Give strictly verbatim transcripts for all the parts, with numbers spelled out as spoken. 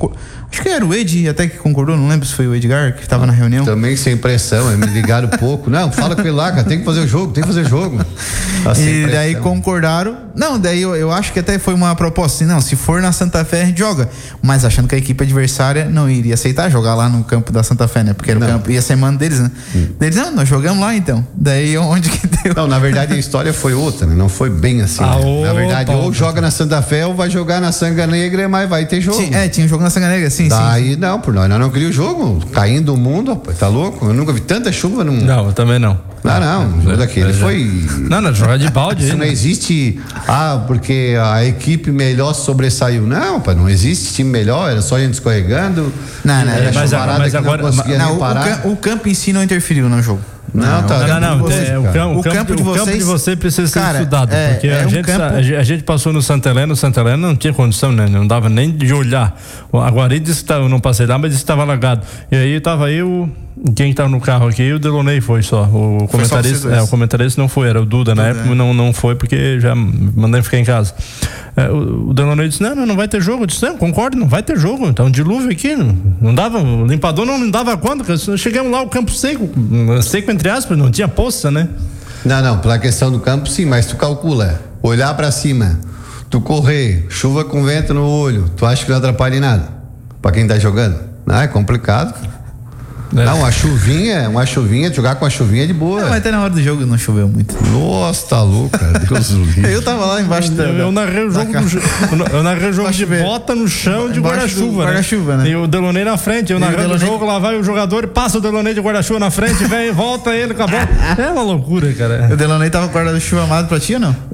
concordou. Acho que era o Ed até que concordou, não lembro se foi o Edgar que estava na reunião. Também sem pressão, me ligaram pouco. Não, fala com ele lá, cara, tem que fazer o jogo, tem que fazer o jogo. Tá e daí concordaram. Não, daí eu, eu acho que até foi uma proposta assim, não, se for na Santa Fé a gente joga. Mas achando que a equipe adversária não iria aceitar jogar lá no campo da Santa Fé, né? Porque era o campo, ia ser mano deles, né? Hum. Eles, não, nós jogamos lá então. Daí onde que deu? Não, na verdade a história foi outra, né? Não foi bem assim. Ah, né? Na verdade, ou joga na Santa Fé ou vai jogar na Sanga Negra, mas vai ter jogo. Sim, é, tinha um jogo na Sanga Negra, sim, Daí sim. não, por nós, nós não queríamos o jogo. Caindo o mundo, rapaz, tá louco? Eu nunca vi tanta chuva num. Não, eu também não. Não, não, o jogo daquele foi. Não, não, jogar de balde. Isso não existe. Ah, porque a equipe melhor sobressaiu. Não, pai, não existe time melhor, era só a gente escorregando. Não, não, era mas, mas que agora. não conseguia não, nem parar. O, o campo em si não interferiu no jogo. Não, não, tá. Não, não, não. Vocês, é, o, campo, o, campo de o vocês, campo de você precisa ser cara, estudado. É, porque é a, um gente, campo... a, a gente passou no Santa Helena, no Santa Helena não tinha condição, né? Não dava nem de olhar. A Guari disse que eu não passei lá, mas disse que estava alagado. E aí tava eu. Quem estava no carro aqui, o Delonei foi só. O foi comentarista, só é, o comentarista não foi, era o Duda, Duda na época, é. não, não foi porque já mandei ficar em casa. É, o, o Delonei disse: não, não, não vai ter jogo. Eu disse: não, concordo, não vai ter jogo. Tá um dilúvio aqui. Não, não dava, o limpador não, não dava conta. Chegamos lá, o campo seco, seco entre aspas, não tinha poça, né? Não, não, pela questão do campo sim, mas tu calcula, olhar pra cima, tu correr, chuva com vento no olho, tu acha que não atrapalha em nada? Pra quem tá jogando? Não, é complicado. É. Não, uma chuvinha, uma chuvinha, jogar com a chuvinha de boa. Não, mas até na hora do jogo não choveu muito. Nossa, tá louco, cara. Deus do livre. Eu tava lá embaixo da. Eu, eu narrei o jogo, do, eu narrei o jogo de bota no chão de guarda-chuva. Guarda-chuva, né? né? E o Delonei na frente, eu narrei o jogo, lá vai o jogador, passa o Delonei de guarda-chuva na frente, vem, volta ele com a bola. É uma loucura, cara. O Delonei tava com guarda-chuva amado pra ti ou não?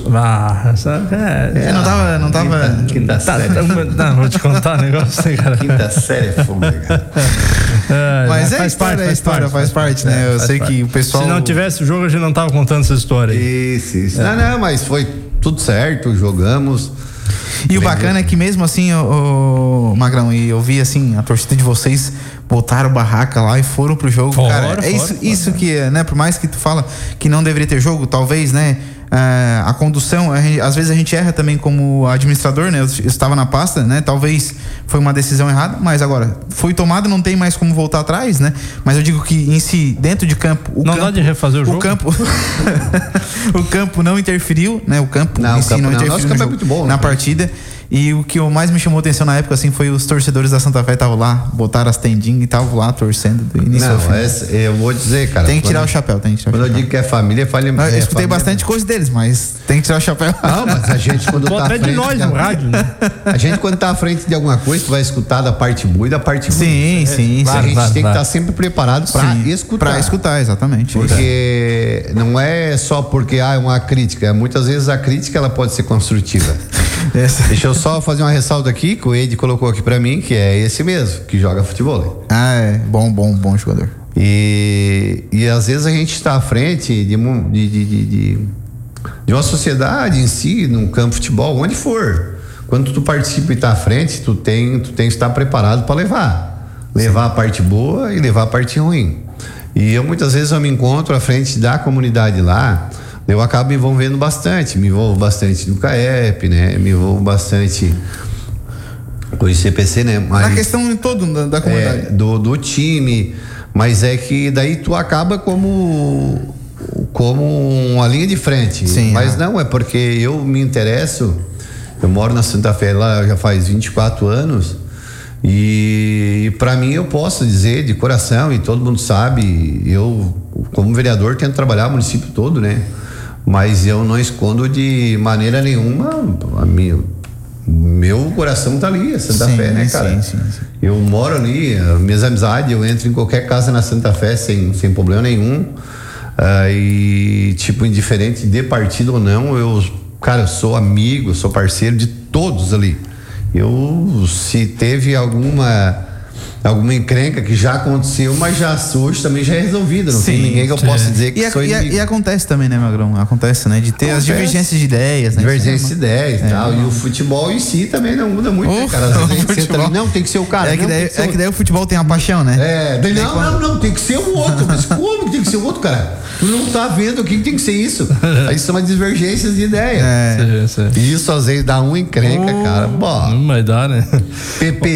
Ah, sabe? É, é, não tava. Não tava... Quinta, quinta tá, série. Tá, não, vou te contar um negócio assim, cara. Quinta série é fogo, cara. É, mas é faz história, parte, é história, faz, faz parte, parte, né? Eu sei parte. que o pessoal. Se não tivesse o jogo, a gente não tava contando essa história. Isso, isso. É. Não, não, mas foi tudo certo, jogamos. E o bacana é que mesmo assim, o, o Magrão, e eu vi assim, a torcida de vocês botaram barraca lá e foram pro jogo. Fora, cara, fora, é isso, fora, isso fora. que é, né? Por mais que tu fala que não deveria ter jogo, talvez, né? Uh, a condução, a gente, às vezes a gente erra também como administrador, né? Eu, eu estava na pasta, né? Talvez foi uma decisão errada, mas agora foi tomada, não tem mais como voltar atrás, né? Mas eu digo que em si, dentro de campo, o não campo, dá de refazer o jogo. O campo, o campo não interferiu, né? O campo não, em o si campo não, não interferiu nosso no campo jogo, é muito bom, na né? partida. E o que mais me chamou atenção na época, assim, foi os torcedores da Santa Fé estavam lá, botaram as tendinhas e estavam lá torcendo do início ao fim. Não, essa, eu vou dizer, cara. Tem que tirar quando, o chapéu, tem que tirar o quando chapéu. eu digo que é família, fale. Eu é escutei família, bastante coisa deles, mas tem que tirar o chapéu. Não, mas a gente quando tá à frente de nós no rádio, né? A gente quando tá à frente de alguma coisa, tu vai escutar da parte boa e da parte ruim. Sim, sim, claro, sim. A gente claro, tem claro. que estar sempre preparado para escutar. Para escutar, exatamente. Porque é. não é só porque há ah, uma crítica, muitas vezes a crítica ela pode ser construtiva. Essa. Deixa eu só fazer uma ressalva aqui que o Ed colocou aqui pra mim, que é esse mesmo, que joga futebol. Ah, é. Bom, bom, bom jogador. E, e às vezes a gente está à frente de, de, de, de, de uma sociedade em si, num campo de futebol, onde for. Quando tu participa e está à frente, tu tem, tu tem que estar preparado para levar. Levar a parte boa e levar a parte ruim. E eu muitas vezes eu me encontro à frente da comunidade lá, eu acabo me envolvendo bastante, me envolvo bastante no C A E P, né? Me envolvo bastante com o I C P C, né? Mas, na questão toda da, da comunidade. É, do, do time, mas é que daí tu acaba como como uma linha de frente. Sim, mas é. não, é porque eu me interesso, eu moro na Santa Fé lá já faz vinte e quatro anos e, e para mim eu posso dizer de coração, e todo mundo sabe, eu como vereador tento trabalhar o município todo, né? Mas eu não escondo de maneira nenhuma a minha, meu coração tá ali, a Santa sim, Fé, né, cara? Sim, sim, sim. Eu moro ali, minhas amizades, eu entro em qualquer casa na Santa Fé sem, sem problema nenhum. Uh, e, tipo, indiferente de partido ou não, eu, cara, eu sou amigo, eu sou parceiro de todos ali. Eu, se teve alguma alguma encrenca que já aconteceu, mas já hoje também já é resolvida, não sim, tem ninguém que eu sim. possa dizer que e sou a, inimigo. E, e acontece também, né, Magrão? Acontece, né? De ter acontece. As divergências de ideias, né? Divergências de ideias e é, tal. não. E o futebol em si também não muda muito, né, cara? Às vezes a gente senta ali, não, tem que ser o cara. É que, não, daí, que ser é o... que daí o futebol tem uma paixão, né? É, daí, não, quando... não, não, tem que ser o outro. Mas como que tem que ser o outro, cara? Tu não tá vendo o que tem que ser isso. Aí são as divergências de ideias. É. Isso às vezes dá uma encrenca, oh, cara. Bom, não vai dar, né? P P